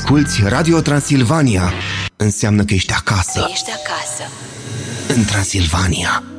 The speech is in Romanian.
asculți Radio Transilvania, înseamnă că ești acasă. Ești acasă. În Transilvania.